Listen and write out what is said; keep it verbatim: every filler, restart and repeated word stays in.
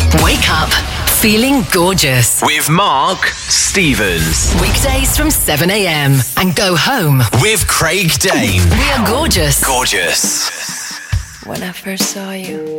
Wake up feeling gorgeous with Mark Stevens. weekdays from seven a.m. and go home with Craig Dane. We are gorgeous. Gorgeous. When I first saw you,